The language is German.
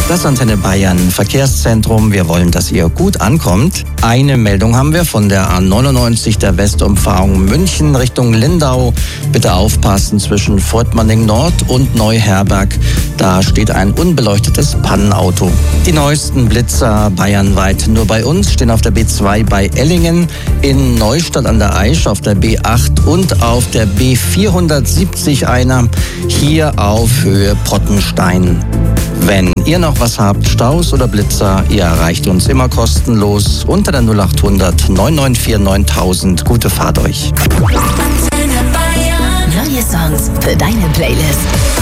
Das Antenne Bayern Verkehrszentrum. Wir wollen, dass ihr gut ankommt. Eine Meldung haben wir von der A99 der Westumfahrung München Richtung Lindau. Bitte aufpassen zwischen Fortmanning Nord und Neuherberg. Da steht ein unbeleuchtetes Pannenauto. Die neuesten Blitzer bayernweit nur bei uns stehen auf der B2 bei Ellingen, in Neustadt an der Aisch auf der B8 und auf der B470 einer, hier auf Höhe Pottenstein. Wenn ihr noch was habt, Staus oder Blitzer, ihr erreicht uns immer kostenlos unter der 0800 994 9000. Gute Fahrt euch. Neue Songs für deine Playlist.